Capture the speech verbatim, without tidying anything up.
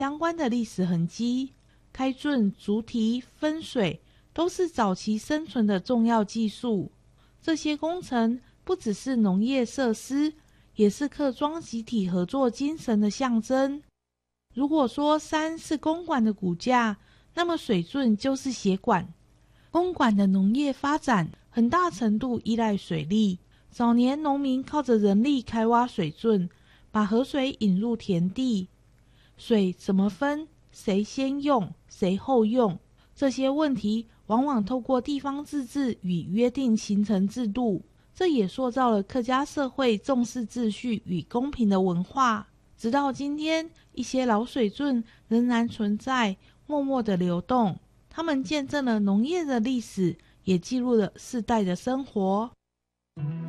相关的历史痕迹。开圳、筑堤、分水都是早期生存的重要技术。这些工程不只是农业设施，也是客庄集体合作精神的象征。如果说山是公馆的骨架，那么水圳就是血管。公馆的农业发展很大程度依赖水利，早年农民靠着人力开挖水圳，把河水引入田地。水怎么分，谁先用，谁后用，这些问题往往透过地方自治与约定形成制度，这也塑造了客家社会重视秩序与公平的文化。直到今天，一些老水圳仍然存在，默默的流动，他们见证了农业的历史，也记录了世代的生活。